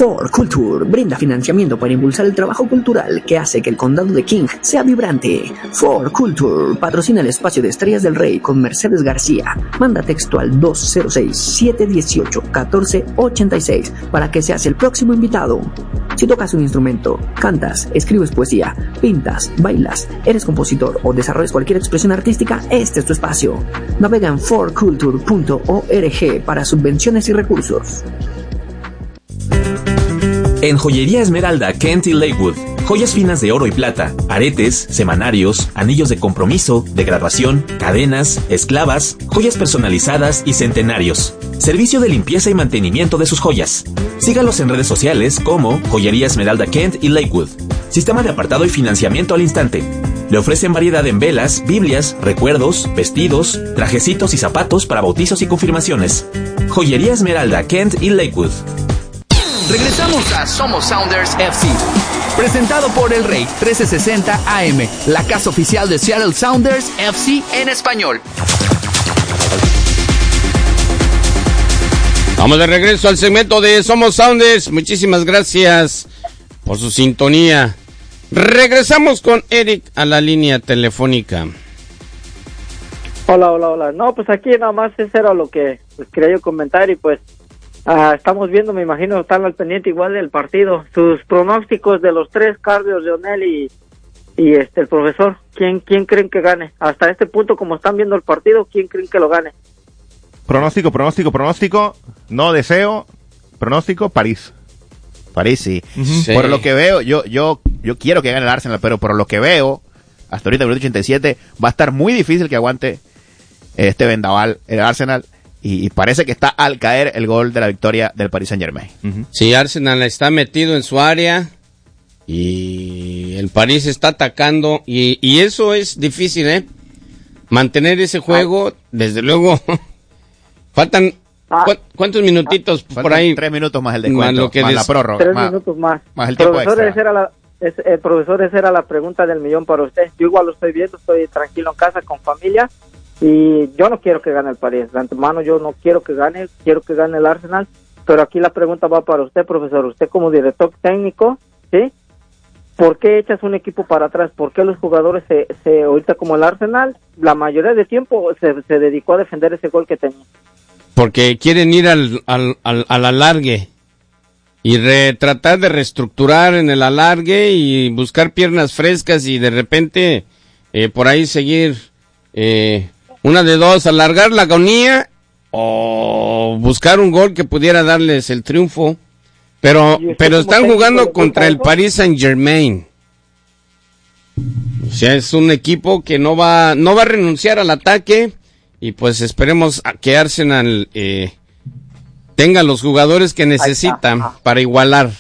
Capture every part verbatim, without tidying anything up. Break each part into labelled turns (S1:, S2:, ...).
S1: For Culture brinda financiamiento para impulsar el trabajo cultural que hace que el condado de King sea vibrante. For Culture patrocina el espacio de Estrellas del Rey con Mercedes García. Manda texto al dos cero seis, siete uno ocho, uno cuatro ocho seis para que seas el próximo invitado. Si tocas un instrumento, cantas, escribes poesía, pintas, bailas, eres compositor o desarrollas cualquier expresión artística, este es tu espacio. Navega en for culture punto org para subvenciones y recursos.
S2: En Joyería Esmeralda, Kent y Lakewood, joyas finas de oro y plata, aretes, semanarios, anillos de compromiso, de graduación, cadenas, esclavas, joyas personalizadas y centenarios. Servicio de limpieza y mantenimiento de sus joyas. Sígalos en redes sociales como Joyería Esmeralda Kent y Lakewood. Sistema de apartado y financiamiento al instante. Le ofrecen variedad en velas, biblias, recuerdos, vestidos, trajecitos y zapatos para bautizos y confirmaciones. Joyería Esmeralda Kent y Lakewood.
S3: Regresamos a Somos Sounders F C, presentado por El Rey trece sesenta A M, la casa oficial de Seattle Sounders F C en español.
S4: Vamos de regreso al segmento de Somos Sounders. Muchísimas gracias por su sintonía. Regresamos con Eric a la línea telefónica.
S5: Hola, hola, hola. No, pues aquí nada más eso era lo que pues, quería yo comentar y pues Uh, estamos viendo, me imagino, están al pendiente igual del partido. Sus pronósticos de los tres, Carlos, Leonel y, y este el profesor. ¿Quién quién creen que gane? Hasta este punto, como están viendo el partido, ¿quién creen que lo gane?
S6: Pronóstico, pronóstico, pronóstico. No deseo. Pronóstico, París. París, sí. Uh-huh. Sí. Por lo que veo, yo yo yo quiero que gane el Arsenal, pero por lo que veo, hasta ahorita, el ochenta y siete, va a estar muy difícil que aguante este vendaval el Arsenal. Y parece que está al caer el gol de la victoria del Paris Saint-Germain.
S4: Uh-huh. Sí, Arsenal está metido en su área y el París está atacando y, y eso es difícil, ¿eh? Mantener ese juego, ah. desde luego, faltan ah. ¿cu- ¿cuántos minutitos
S6: ah.
S4: por ahí?
S6: Tres minutos más el descuento, más, lo que
S5: más
S6: des... la prórroga.
S5: Tres
S6: más,
S5: minutos más.
S6: Más el tiempo
S5: profesor,
S6: extra.
S5: Esa era la, es, el profesor, esa era la pregunta del millón para usted. Yo igual lo estoy viendo, estoy tranquilo en casa con familia. Y yo no quiero que gane el París, de antemano yo no quiero que gane, quiero que gane el Arsenal, pero aquí la pregunta va para usted, profesor, usted como director técnico, ¿sí? ¿Por qué echas un equipo para atrás? ¿Por qué los jugadores se, se ahorita como el Arsenal, la mayoría del tiempo se, se dedicó a defender ese gol que tenía?
S4: Porque quieren ir al, al, al, al alargue y re, tratar de reestructurar en el alargue y buscar piernas frescas y de repente eh, por ahí seguir... Eh, Una de dos, alargar la agonía o buscar un gol que pudiera darles el triunfo. Pero pero están jugando contra el Paris Saint-Germain. O sea, es un equipo que no va no va a renunciar al ataque y pues esperemos a que Arsenal eh, tenga los jugadores que necesitan para igualar.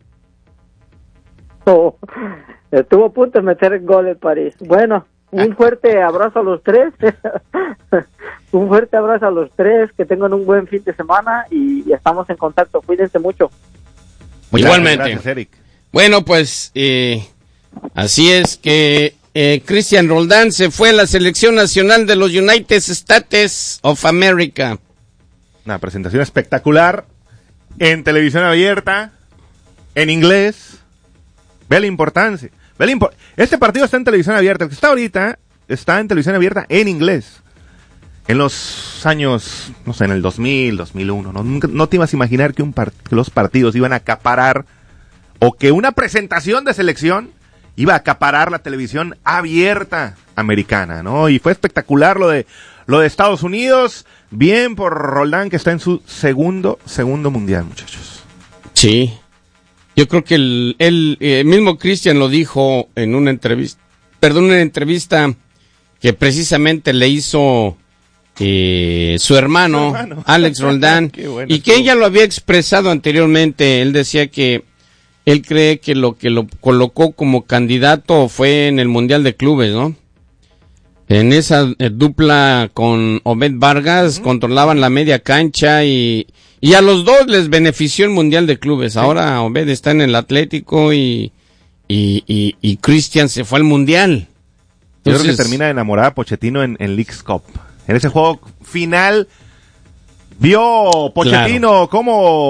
S5: Oh, estuvo a punto de meter el gol el París. Bueno. Un fuerte abrazo a los tres, un fuerte abrazo a los tres, que tengan un buen fin de semana y estamos en contacto, cuídense mucho.
S4: Muchas Igualmente. Gracias, Eric. Bueno, pues eh, así es que eh, Cristian Roldán se fue a la selección nacional de los United States of America.
S6: Una presentación espectacular en televisión abierta, en inglés. Ve la importancia. Este partido está en televisión abierta. El que está ahorita está en televisión abierta en inglés. En los años, no sé, en el dos mil, dos mil uno, no, Nunca, no te ibas a imaginar que, un part- que los partidos iban a acaparar o que una presentación de selección iba a acaparar la televisión abierta americana, ¿no? Y fue espectacular lo de lo de Estados Unidos. Bien por Roldán, que está en su segundo, segundo mundial, muchachos.
S4: Sí. Yo creo que el, el, el mismo Cristian lo dijo en una entrevista, perdón, una entrevista que precisamente le hizo eh, su hermano, su hermano. Alex Roldán, bueno, y que ella lo había expresado anteriormente. Él decía que él cree que lo que lo colocó como candidato fue en el Mundial de Clubes, ¿no? En esa eh, dupla con Obed Vargas, uh-huh. controlaban la media cancha y... Y a los dos les benefició el Mundial de Clubes. Ahora sí. Obed está en el Atlético y y, y, y Cristian se fue al Mundial. Entonces,
S6: yo creo que termina de enamorar a Pochettino en, en Leagues Cup. En ese juego final, vio Pochettino claro. cómo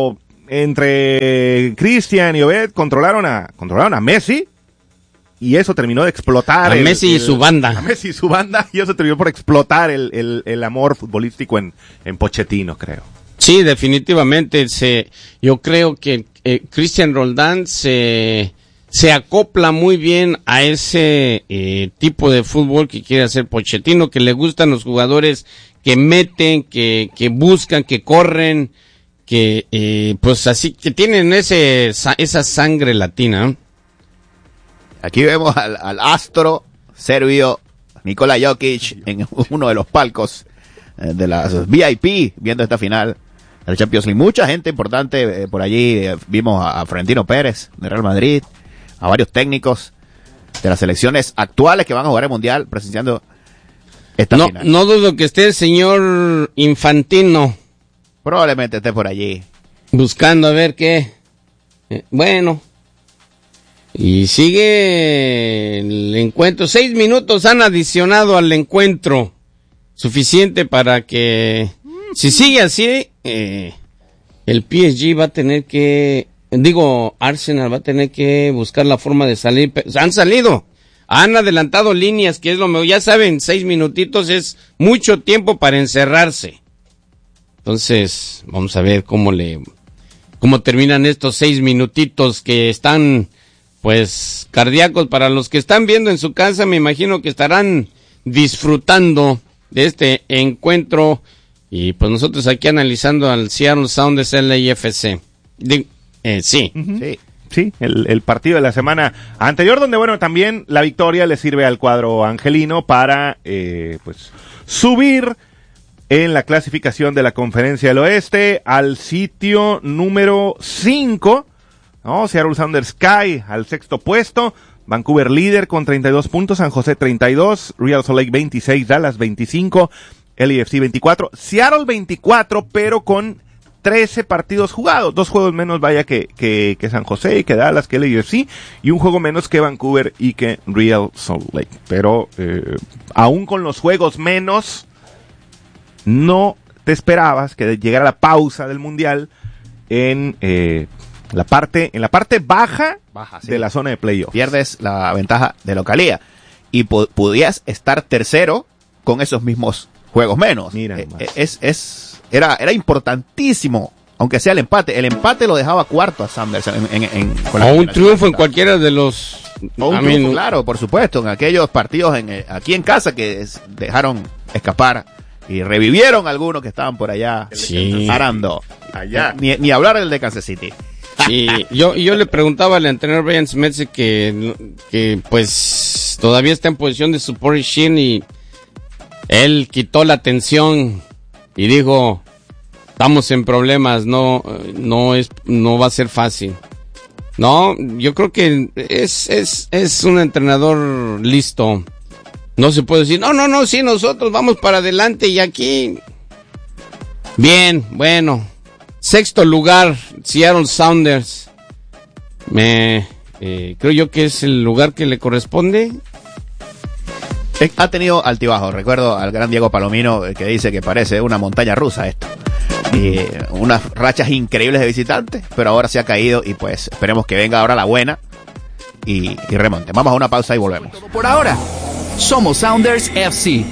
S6: entre Cristian y Obed controlaron a, controlaron a Messi. Y eso terminó de explotar.
S4: A
S6: el,
S4: Messi
S6: el,
S4: y su banda.
S6: A Messi y su banda. Y eso terminó por explotar el, el, el amor futbolístico en, en Pochettino, creo.
S4: Sí, definitivamente. Se, yo creo que eh, Cristian Roldán se, se acopla muy bien a ese eh, tipo de fútbol que quiere hacer Pochettino, que le gustan los jugadores que meten, que, que buscan, que corren, que eh, pues así, que tienen ese esa sangre latina.
S7: Aquí vemos al, al astro serbio Nikola Jokic en uno de los palcos eh, de las V I P viendo esta final del Champions League. Mucha gente importante eh, por allí. Eh, vimos a, a Florentino Pérez de Real Madrid, a varios técnicos de las selecciones actuales que van a jugar el Mundial presenciando esta
S4: no,
S7: final.
S4: No dudo que esté el señor Infantino.
S7: Probablemente esté por allí.
S4: Buscando a ver qué. Eh, bueno. Y sigue el encuentro. Seis minutos han adicionado al encuentro. Suficiente para que, si sigue así, eh, el P S G va a tener que, digo, Arsenal va a tener que buscar la forma de salir. Han salido, han adelantado líneas, que es lo mejor. Ya saben, seis minutitos es mucho tiempo para encerrarse. Entonces, vamos a ver cómo le, cómo terminan estos seis minutitos que están, pues, cardíacos. Para los que están viendo en su casa, me imagino que estarán disfrutando de este encuentro. Y pues nosotros aquí analizando al Seattle Sounders L A F C. De, eh, sí.
S6: Uh-huh. Sí. Sí, el, el partido de la semana anterior, donde, bueno, también la victoria le sirve al cuadro angelino para, eh, pues, subir en la clasificación de la Conferencia del Oeste al sitio número cinco, ¿no? Seattle Sounders cae al sexto puesto, Vancouver líder con treinta y dos puntos, San José treinta y dos, Real Salt Lake veintiséis, Dallas veinticinco, L A F C veinticuatro, Seattle veinticuatro, pero con trece partidos jugados, dos juegos menos vaya que, que, que San José y que Dallas, que L A F C, y un juego menos que Vancouver y que Real Salt Lake. Pero eh, aún con los juegos menos, no te esperabas que llegara la pausa del Mundial en eh, la parte en la parte baja, baja sí. de la zona de playoff.
S7: Pierdes la ventaja de localía y po- podías estar tercero con esos mismos juegos menos.
S6: Mira,
S7: eh, es es era era importantísimo, aunque sea el empate. El empate lo dejaba cuarto a Sanders en, en, en
S4: con o un triunfo en cualquiera de los.
S7: O un triunfo, mí, claro, por supuesto, en aquellos partidos en aquí en casa que es, dejaron escapar. Y revivieron algunos que estaban por allá
S4: sí.
S7: arando.
S6: Allá.
S7: Ni, ni hablar del de Kansas City.
S4: Sí, yo, yo le preguntaba al entrenador Brian Smith que, que pues todavía está en posición de support shin y él quitó la tensión y dijo, estamos en problemas, no, no es, no va a ser fácil. No, yo creo que es, es, es un entrenador listo. No se puede decir, no, no, no, sí, nosotros vamos para adelante y aquí. Bien, bueno. Sexto lugar, Seattle Sounders. Me, eh, creo yo que es el lugar que le corresponde.
S7: Ha tenido altibajos. Recuerdo al gran Diego Palomino que dice que parece una montaña rusa esto. Y unas rachas increíbles de visitantes, pero ahora se ha caído y pues esperemos que venga ahora la buena y, y remonte. Vamos a una pausa y volvemos.
S3: Todo por ahora. Somos Sounders F C.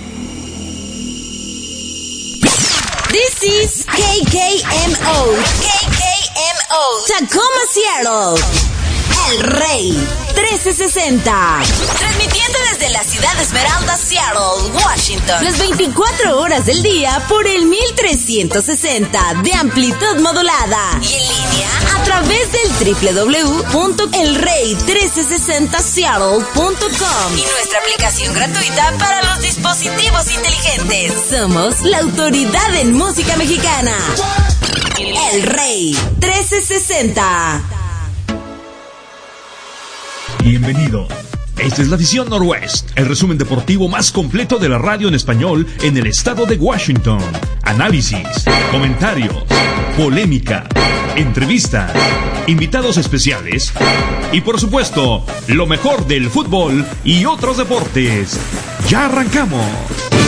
S8: This is K K M O. K K M O. Tacoma, Seattle. El Rey trece sesenta. Transmitiendo desde la ciudad de Esmeralda, Seattle, Washington. Las veinticuatro horas del día por el mil trescientos sesenta de amplitud modulada. Y en línea a través del doble u doble u doble u punto el rey trece sesenta seattle punto com y nuestra aplicación gratuita para los dispositivos inteligentes. Somos la autoridad en música mexicana. El Rey trece sesenta.
S9: Bienvenidos. Esta es la edición Noroeste, el resumen deportivo más completo de la radio en español en el estado de Washington. Análisis, comentarios, polémica, entrevistas, invitados especiales y por supuesto, lo mejor del fútbol y otros deportes. ¡Ya arrancamos!